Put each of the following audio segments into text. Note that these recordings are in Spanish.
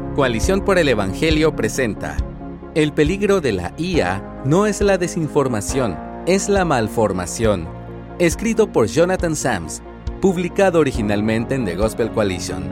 Coalición por el Evangelio presenta: El peligro de la IA no es la desinformación, es la malformación. Escrito por Jonathan Sams, publicado originalmente en The Gospel Coalition.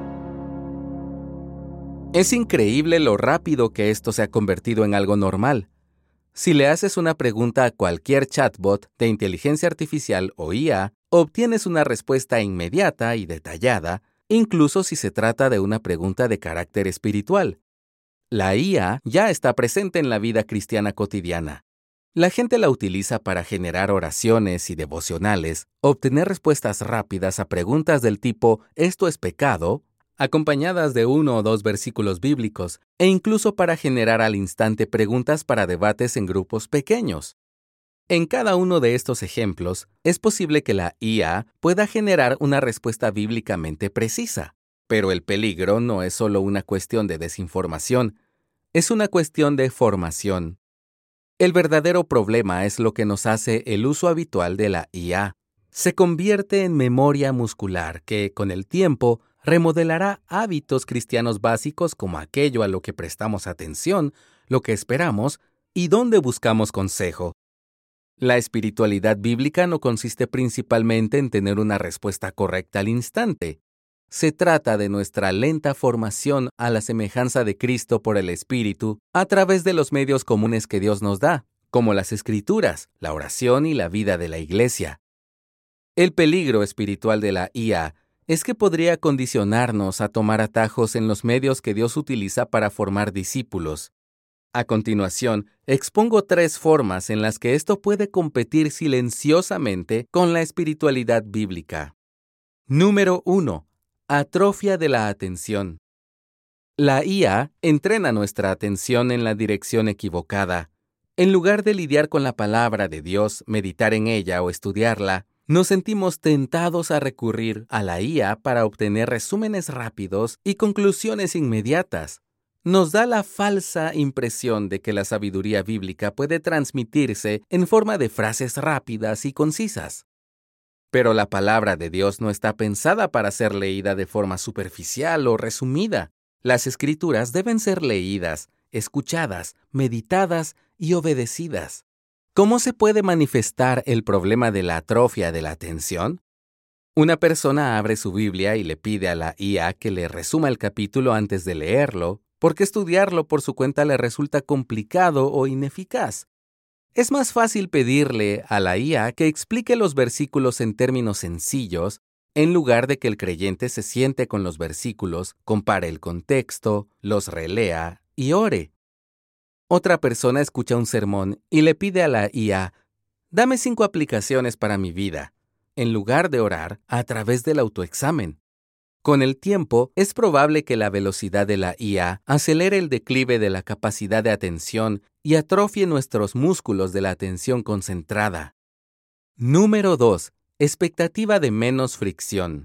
Es increíble lo rápido que esto se ha convertido en algo normal. Si le haces una pregunta a cualquier chatbot de inteligencia artificial o IA, obtienes una respuesta inmediata y detallada, incluso si se trata de una pregunta de carácter espiritual. La IA ya está presente en la vida cristiana cotidiana. La gente la utiliza para generar oraciones y devocionales, obtener respuestas rápidas a preguntas del tipo «¿Esto es pecado?», acompañadas de 1 o 2 versículos bíblicos, e incluso para generar al instante preguntas para debates en grupos pequeños. En cada uno de estos ejemplos, es posible que la IA pueda generar una respuesta bíblicamente precisa, pero el peligro no es solo una cuestión de desinformación, es una cuestión de formación. El verdadero problema es lo que nos hace el uso habitual de la IA. Se convierte en memoria muscular que, con el tiempo, remodelará hábitos cristianos básicos como aquello a lo que prestamos atención, lo que esperamos y dónde buscamos consejo. La espiritualidad bíblica no consiste principalmente en tener una respuesta correcta al instante. Se trata de nuestra lenta formación a la semejanza de Cristo por el Espíritu a través de los medios comunes que Dios nos da, como las Escrituras, la oración y la vida de la Iglesia. El peligro espiritual de la IA es que podría condicionarnos a tomar atajos en los medios que Dios utiliza para formar discípulos. A continuación, expongo 3 formas en las que esto puede competir silenciosamente con la espiritualidad bíblica. Número 1. Atrofia de la atención. La IA entrena nuestra atención en la dirección equivocada. En lugar de lidiar con la palabra de Dios, meditar en ella o estudiarla, nos sentimos tentados a recurrir a la IA para obtener resúmenes rápidos y conclusiones inmediatas. Nos da la falsa impresión de que la sabiduría bíblica puede transmitirse en forma de frases rápidas y concisas. Pero la palabra de Dios no está pensada para ser leída de forma superficial o resumida. Las Escrituras deben ser leídas, escuchadas, meditadas y obedecidas. ¿Cómo se puede manifestar el problema de la atrofia de la atención? Una persona abre su Biblia y le pide a la IA que le resuma el capítulo antes de leerlo, porque estudiarlo por su cuenta le resulta complicado o ineficaz. Es más fácil pedirle a la IA que explique los versículos en términos sencillos, en lugar de que el creyente se siente con los versículos, compare el contexto, los relea y ore. Otra persona escucha un sermón y le pide a la IA, «Dame 5 aplicaciones para mi vida», en lugar de orar a través del autoexamen. Con el tiempo, es probable que la velocidad de la IA acelere el declive de la capacidad de atención y atrofie nuestros músculos de la atención concentrada. Número 2. Expectativa de menos fricción.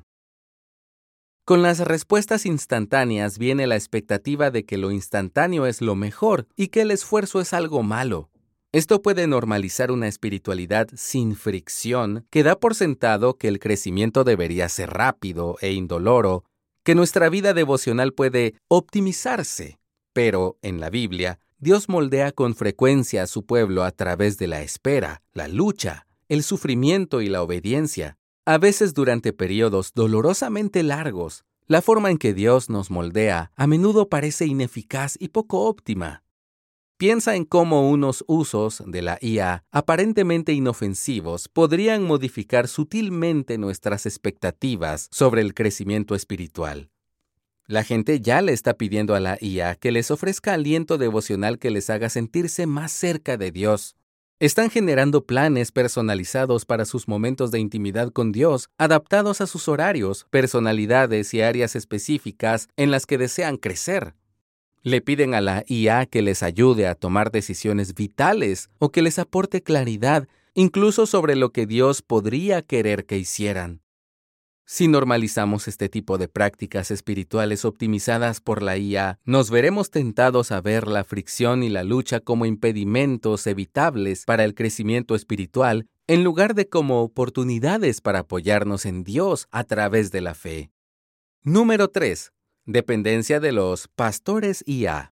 Con las respuestas instantáneas viene la expectativa de que lo instantáneo es lo mejor y que el esfuerzo es algo malo. Esto puede normalizar una espiritualidad sin fricción que da por sentado que el crecimiento debería ser rápido e indoloro, que nuestra vida devocional puede optimizarse. Pero, en la Biblia, Dios moldea con frecuencia a su pueblo a través de la espera, la lucha, el sufrimiento y la obediencia, a veces durante periodos dolorosamente largos. La forma en que Dios nos moldea a menudo parece ineficaz y poco óptima. Piensa en cómo unos usos de la IA aparentemente inofensivos podrían modificar sutilmente nuestras expectativas sobre el crecimiento espiritual. La gente ya le está pidiendo a la IA que les ofrezca aliento devocional que les haga sentirse más cerca de Dios. Están generando planes personalizados para sus momentos de intimidad con Dios, adaptados a sus horarios, personalidades y áreas específicas en las que desean crecer. Le piden a la IA que les ayude a tomar decisiones vitales o que les aporte claridad, incluso sobre lo que Dios podría querer que hicieran. Si normalizamos este tipo de prácticas espirituales optimizadas por la IA, nos veremos tentados a ver la fricción y la lucha como impedimentos evitables para el crecimiento espiritual, en lugar de como oportunidades para apoyarnos en Dios a través de la fe. Número 3. Dependencia de los pastores IA.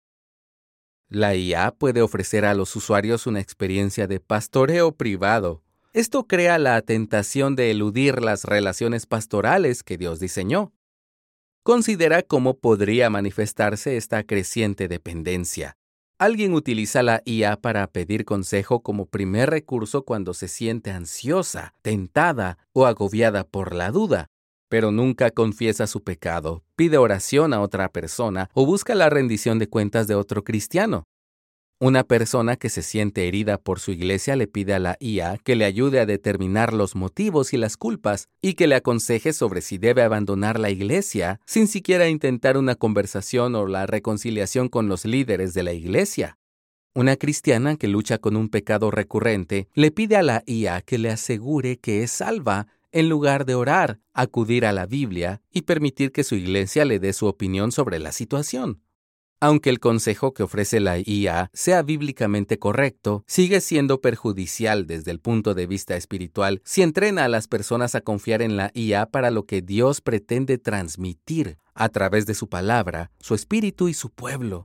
La IA puede ofrecer a los usuarios una experiencia de pastoreo privado. Esto crea la tentación de eludir las relaciones pastorales que Dios diseñó. Considera cómo podría manifestarse esta creciente dependencia. Alguien utiliza la IA para pedir consejo como primer recurso cuando se siente ansiosa, tentada o agobiada por la duda, pero nunca confiesa su pecado, pide oración a otra persona o busca la rendición de cuentas de otro cristiano. Una persona que se siente herida por su iglesia le pide a la IA que le ayude a determinar los motivos y las culpas y que le aconseje sobre si debe abandonar la iglesia sin siquiera intentar una conversación o la reconciliación con los líderes de la iglesia. Una cristiana que lucha con un pecado recurrente le pide a la IA que le asegure que es salva en lugar de orar, acudir a la Biblia y permitir que su iglesia le dé su opinión sobre la situación. Aunque el consejo que ofrece la IA sea bíblicamente correcto, sigue siendo perjudicial desde el punto de vista espiritual si entrena a las personas a confiar en la IA para lo que Dios pretende transmitir a través de su palabra, su espíritu y su pueblo.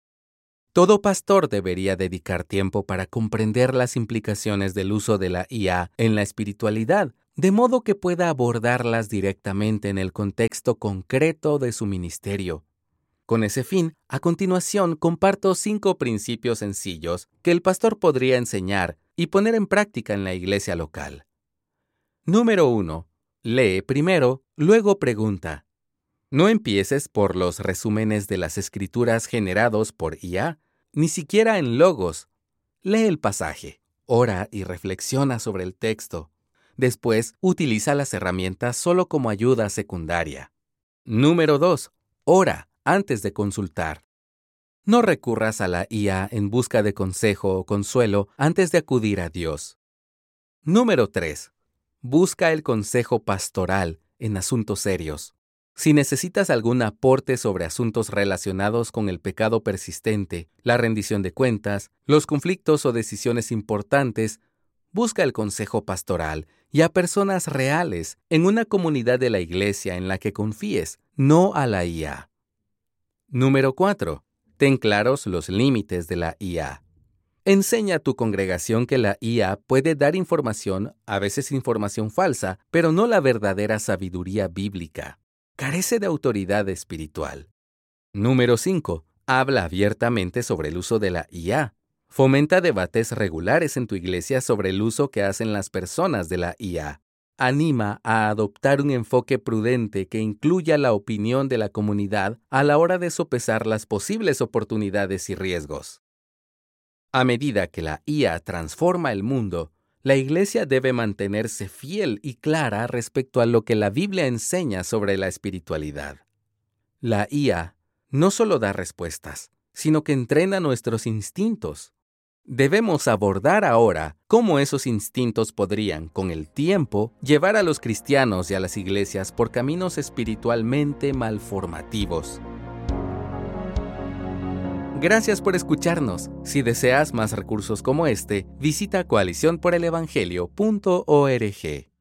Todo pastor debería dedicar tiempo para comprender las implicaciones del uso de la IA en la espiritualidad, de modo que pueda abordarlas directamente en el contexto concreto de su ministerio. Con ese fin, a continuación comparto 5 principios sencillos que el pastor podría enseñar y poner en práctica en la iglesia local. Número 1. Lee primero, luego pregunta. No empieces por los resúmenes de las escrituras generados por IA, ni siquiera en logos. Lee el pasaje, ora y reflexiona sobre el texto. Después, utiliza las herramientas solo como ayuda secundaria. Número 2. Ora antes de consultar. No recurras a la IA en busca de consejo o consuelo antes de acudir a Dios. Número 3. Busca el consejo pastoral en asuntos serios. Si necesitas algún aporte sobre asuntos relacionados con el pecado persistente, la rendición de cuentas, los conflictos o decisiones importantes, busca el consejo pastoral y a personas reales en una comunidad de la iglesia en la que confíes, no a la IA. Número 4. Ten claros los límites de la IA. Enseña a tu congregación que la IA puede dar información, a veces información falsa, pero no la verdadera sabiduría bíblica. Carece de autoridad espiritual. Número 5. Habla abiertamente sobre el uso de la IA. Fomenta debates regulares en tu iglesia sobre el uso que hacen las personas de la IA. Anima a adoptar un enfoque prudente que incluya la opinión de la comunidad a la hora de sopesar las posibles oportunidades y riesgos. A medida que la IA transforma el mundo, la iglesia debe mantenerse fiel y clara respecto a lo que la Biblia enseña sobre la espiritualidad. La IA no solo da respuestas, sino que entrena nuestros instintos. Debemos abordar ahora cómo esos instintos podrían, con el tiempo, llevar a los cristianos y a las iglesias por caminos espiritualmente malformativos. Gracias por escucharnos. Si deseas más recursos como este, visita coaliciónporelevangelio.org.